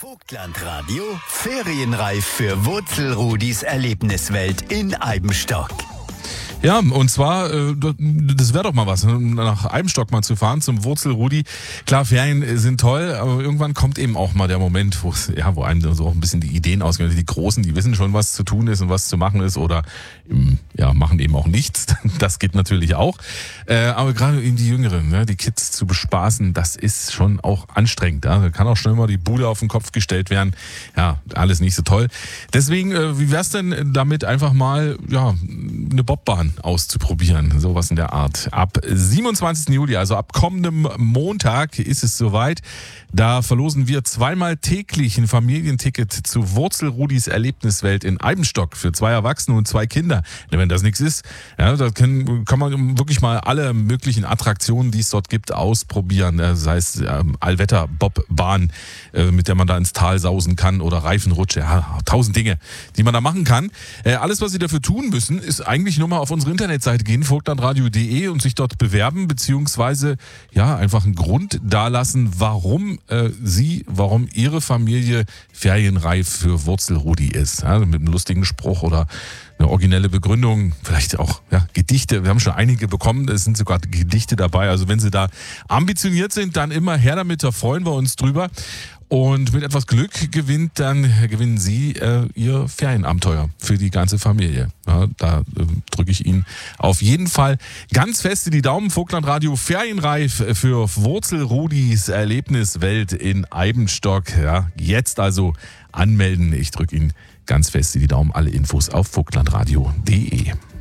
Vogtlandradio Ferienreif für Wurzelrudis Erlebniswelt in Eibenstock. Ja, und zwar, das wäre doch mal was, nach Eibenstock mal zu fahren zum Wurzelrudi. Klar, Ferien sind toll, aber irgendwann kommt eben auch mal der Moment, wo einem so auch ein bisschen die Ideen ausgehen. Die Großen, die wissen schon, was zu tun ist und was zu machen ist oder machen eben auch nichts. Das geht natürlich auch. Aber gerade eben die Jüngeren, die Kids zu bespaßen, das ist schon auch anstrengend. Da kann auch schnell mal die Bude auf den Kopf gestellt werden. Ja, alles nicht so toll. Deswegen, wie wär's denn damit einfach mal, eine Bobbahn auszuprobieren, sowas in der Art. Ab 27. Juli, also ab kommendem Montag ist es soweit. Da verlosen wir zweimal täglich ein Familienticket zu Wurzelrudis Erlebniswelt in Eibenstock für 2 Erwachsene und 2 Kinder. Wenn das nichts ist, da kann man wirklich mal alle möglichen Attraktionen, die es dort gibt, ausprobieren. Das heißt, Allwetter-Bobbahn, mit der man da ins Tal sausen kann oder Reifenrutsche. Ja, 1000 Dinge, die man da machen kann. Alles, was Sie dafür tun müssen, ist eigentlich nur mal auf unsere Internetseite gehen, vogtlandradio.de, und sich dort bewerben, beziehungsweise einfach einen Grund dalassen, warum Ihre Familie ferienreif für Wurzelrudi ist. Ja, mit einem lustigen Spruch oder eine originelle Begründung, vielleicht auch Gedichte. Wir haben schon einige bekommen, es sind sogar Gedichte dabei. Also wenn Sie da ambitioniert sind, dann immer her damit, da freuen wir uns drüber. Und mit etwas Glück gewinnen Sie Ihr Ferienabenteuer für die ganze Familie. Ja, da drücke ich Ihnen auf jeden Fall ganz fest in die Daumen. Vogtlandradio Ferienreif für Wurzelrudis Erlebniswelt in Eibenstock. Ja, jetzt also anmelden. Ich drücke Ihnen ganz fest in die Daumen. Alle Infos auf vogtlandradio.de.